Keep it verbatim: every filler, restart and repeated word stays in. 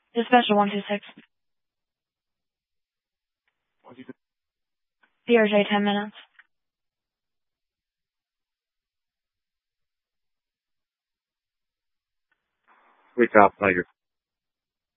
Dispatcher one two six. B R J ten minutes. Wake up, Tiger.